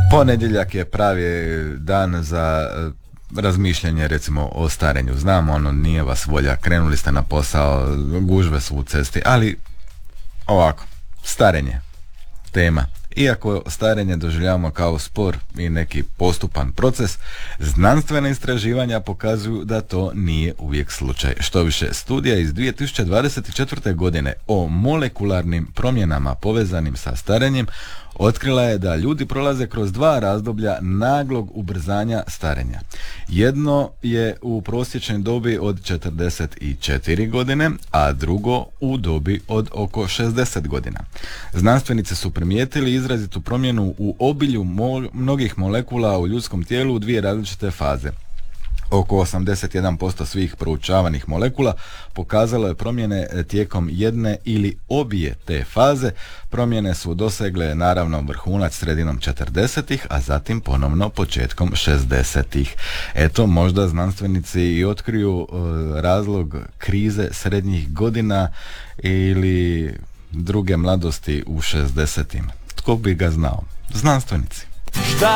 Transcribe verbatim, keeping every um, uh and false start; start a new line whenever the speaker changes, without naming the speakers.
Ponedjeljak je pravi dan za razmišljanje recimo o starenju. Znam, ono, nije vas volja, krenuli ste na posao, gužve su u cesti, ali ovako, starenje, tema. Iako starenje doživljavamo kao spor i neki postupan proces, znanstvena istraživanja pokazuju da to nije uvijek slučaj. Što više, studija iz dvije tisuće dvadeset četvrte. godine o molekularnim promjenama povezanim sa starenjem otkrila je da ljudi prolaze kroz dva razdoblja naglog ubrzanja starenja. Jedno je u prosječnoj dobi od četrdeset četiri godine, a drugo u dobi od oko šezdeset godina. Znanstvenici su primijetili izrazitu promjenu u obilju mo- mnogih molekula u ljudskom tijelu u dvije različite faze. Oko osamdeset jedan posto svih proučavanih molekula pokazalo je promjene tijekom jedne ili obje te faze. Promjene su dosegle naravno vrhunac sredinom četrdesetih, a zatim ponovno početkom šezdesetih. Eto, možda znanstvenici i otkriju uh, razlog krize srednjih godina ili druge mladosti u šezdesetim. Tko bi ga znao? Znanstvenici.
Šta